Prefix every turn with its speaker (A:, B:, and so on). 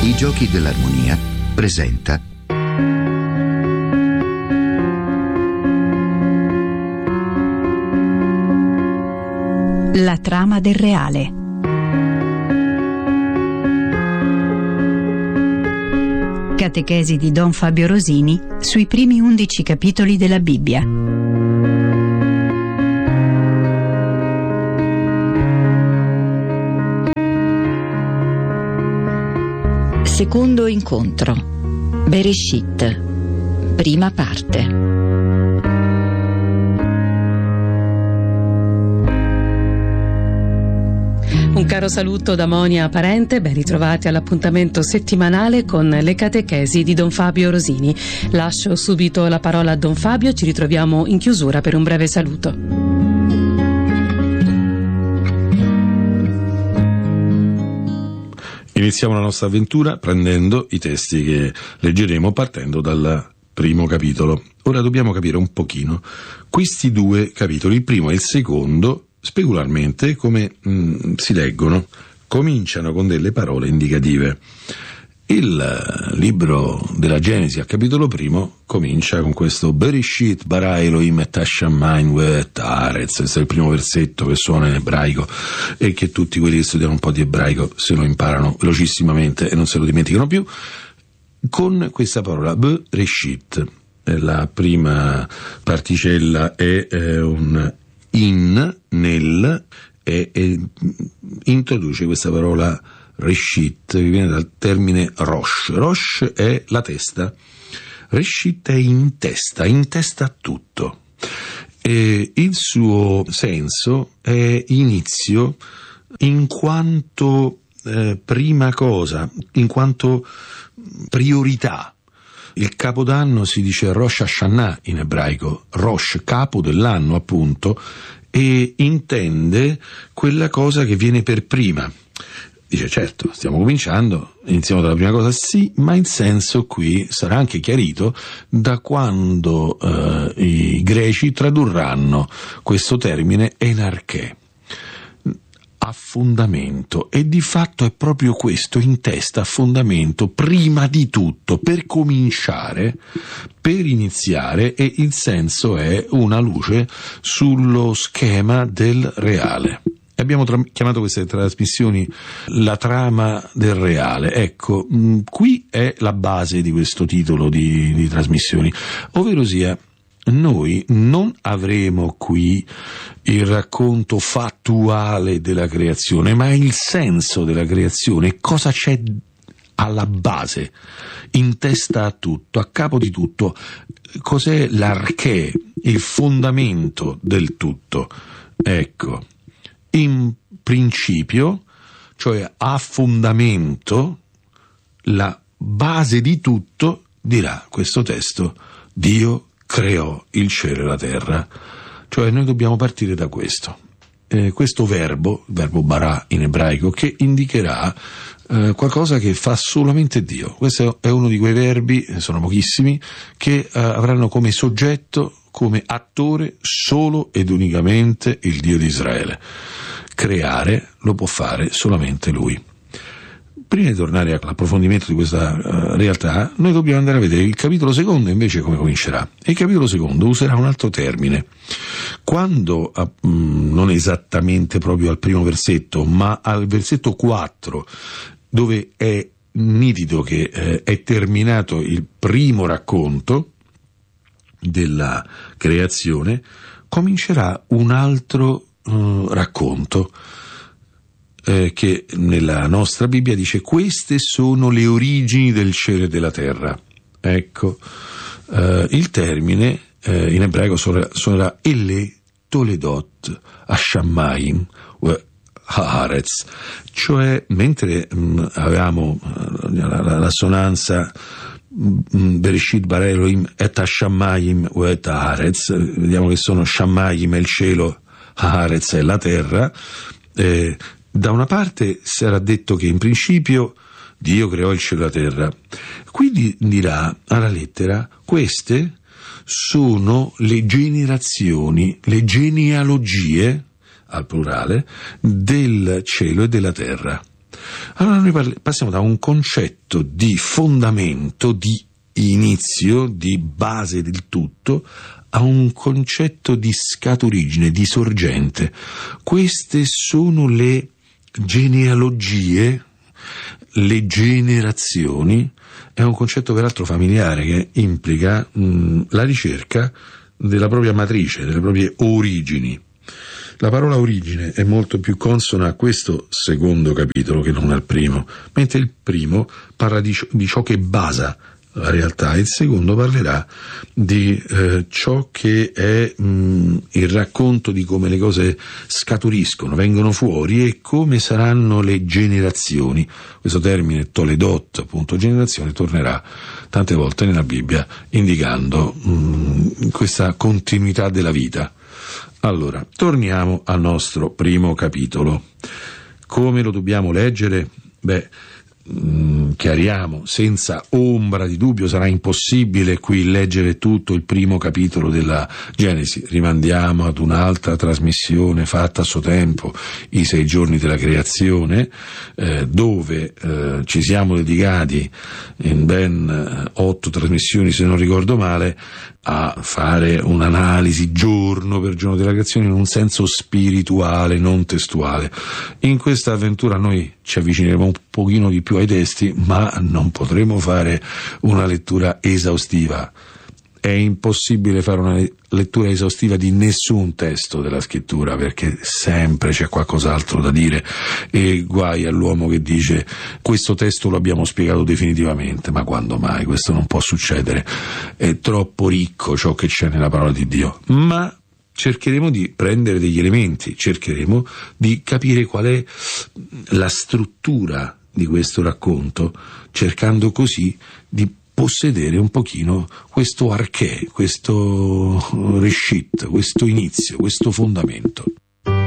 A: I Giochi dell'Armonia presenta
B: La trama del reale. Catechesi di Don Fabio Rosini sui primi 11 capitoli della Bibbia. Secondo incontro. Bereshit. Prima parte.
C: Un caro saluto da Monia Parente, ben ritrovati all'appuntamento settimanale con le catechesi di Don Fabio Rosini. Lascio subito la parola a Don Fabio, ci ritroviamo in chiusura per un breve saluto.
D: Iniziamo la nostra avventura prendendo i testi che leggeremo partendo dal primo capitolo. Ora dobbiamo capire un pochino questi due capitoli, il primo e il secondo, specularmente come si leggono. Cominciano con delle parole indicative. Il libro della Genesi, al capitolo primo, comincia con questo Bereshit bara Elohim et hashamayim ve'et haaretz. Questo è il primo versetto che suona in ebraico e che tutti quelli che studiano un po' di ebraico se lo imparano velocissimamente e non se lo dimenticano più, con questa parola Bereshit. La prima particella è un in, nel, e introduce questa parola Reshit, che viene dal termine Rosh. Rosh è la testa, Reshit è in testa a tutto. E il suo senso è inizio in quanto prima cosa, in quanto priorità. Il capodanno si dice Rosh Hashanah in ebraico, Rosh, capo dell'anno appunto, e intende quella cosa che viene per prima. Dice, certo, stiamo cominciando, iniziamo dalla prima cosa, sì, ma il senso qui sarà anche chiarito da quando i greci tradurranno questo termine enarché, a fondamento, e di fatto è proprio questo, in testa, a fondamento, prima di tutto, per cominciare, per iniziare, e il senso è una luce sullo schema del reale. Abbiamo chiamato queste trasmissioni la trama del reale. Ecco, qui è la base di questo titolo di trasmissioni, ovvero sia, noi non avremo qui il racconto fattuale della creazione, ma il senso della creazione, cosa c'è alla base, in testa a tutto, a capo di tutto, cos'è l'arché, il fondamento del tutto. Ecco, in principio, cioè a fondamento, la base di tutto, dirà questo testo, Dio creò il cielo e la terra. Cioè noi dobbiamo partire da questo. Questo verbo bara in ebraico, che indicherà qualcosa che fa solamente Dio. Questo è uno di quei verbi, sono pochissimi, che avranno come soggetto, come attore, solo ed unicamente il Dio di Israele. Creare lo può fare solamente Lui. Prima di tornare all'approfondimento di questa realtà, noi dobbiamo andare a vedere il capitolo secondo invece come comincerà. E il capitolo secondo userà un altro termine. Quando, non esattamente proprio al primo versetto, ma al versetto 4, dove è nitido che è terminato il primo racconto della creazione, comincerà un altro racconto che nella nostra Bibbia dice: queste sono le origini del cielo e della terra. Ecco, il termine in ebraico suonerà Ele Toledot Hashamayim Haaretz, cioè mentre avevamo l'assonanza Bereshit bara Elohim et Hashamayim ve'et haaretz, vediamo che sono Shamayim è il cielo, Haaretz è la terra. Da una parte sarà detto che in principio Dio creò il cielo e la terra. Quindi dirà alla lettera: queste sono le generazioni, le genealogie, al plurale, del cielo e della terra. Allora noi passiamo da un concetto di fondamento, di inizio, di base del tutto, a un concetto di scaturigine, di sorgente. Queste sono le genealogie, le generazioni. È un concetto peraltro familiare che implica la ricerca della propria matrice, delle proprie origini. La parola origine è molto più consona a questo secondo capitolo che non al primo, mentre il primo parla di ciò che basa la realtà, il secondo parlerà di ciò che è il racconto di come le cose scaturiscono, vengono fuori e come saranno le generazioni. Questo termine Toledot, appunto generazione, tornerà tante volte nella Bibbia indicando questa continuità della vita. Allora, torniamo al nostro primo capitolo. Come lo dobbiamo leggere? Chiariamo, senza ombra di dubbio sarà impossibile qui leggere tutto il primo capitolo della Genesi. Rimandiamo ad un'altra trasmissione fatta a suo tempo, i 6 giorni della creazione, dove ci siamo dedicati in ben 8 trasmissioni, se non ricordo male, a fare un'analisi giorno per giorno della creazione in un senso spirituale, non testuale. In questa avventura noi ci avvicineremo un pochino di più ai testi, ma non potremo fare una lettura esaustiva. È impossibile fare una lettura esaustiva di nessun testo della scrittura, perché sempre c'è qualcos'altro da dire, e guai all'uomo che dice questo testo lo abbiamo spiegato definitivamente. Ma quando mai? Questo non può succedere, è troppo ricco ciò che c'è nella parola di Dio. Ma cercheremo di prendere degli elementi, cercheremo di capire qual è la struttura di questo racconto, cercando così di possedere un pochino questo archè, questo reshit, questo inizio, questo fondamento.